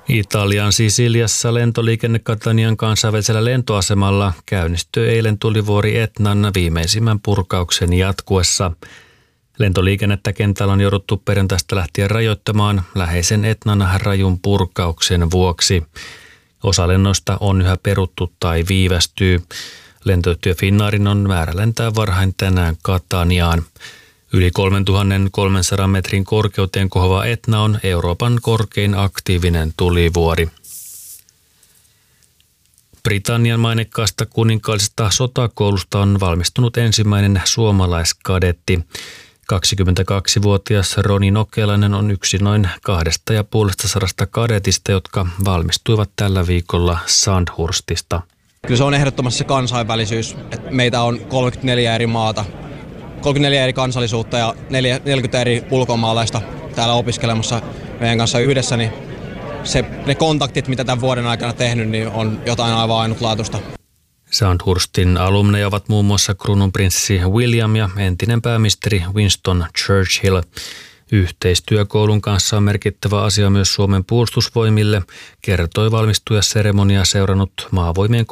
Italian Sisiliassa lentoliikenne Catanian kansainvälisellä lentoasemalla käynnistyi eilen tulivuori Etnan viimeisimmän purkauksen jatkuessa. Lentoliikennettä kentällä on jouduttu perjantaista lähtien rajoittamaan läheisen Etnan rajun purkauksen vuoksi. Osa lennoista on yhä peruttu tai viivästyy. Lentoyhtiö Finnairin on määrä lentää varhain tänään Cataniaan. Yli 3300 metrin korkeuteen kohoava Etna on Euroopan korkein aktiivinen tulivuori. Britannian mainekkaasta kuninkaallisesta sotakoulusta on valmistunut ensimmäinen suomalaiskadetti. 22-vuotias Roni Nokelainen on yksi noin 250 kadetista, jotka valmistuivat tällä viikolla Sandhurstista. Kyllä se on ehdottomasti se kansainvälisyys. Että meitä on 34 eri maata, 34 eri kansallisuutta ja 40 eri ulkomaalaista täällä opiskelemassa meidän kanssa yhdessä. Niin ne kontaktit, mitä tämän vuoden aikana tehnyt, niin on jotain aivan ainutlaatuista. Sandhurstin alumneja ovat muun muassa kruununprinssi William ja entinen pääministeri Winston Churchill. Yhteistyökoulun kanssa on merkittävä asia myös Suomen puolustusvoimille, kertoi valmistujaseremoniaa seurannut Maavoimien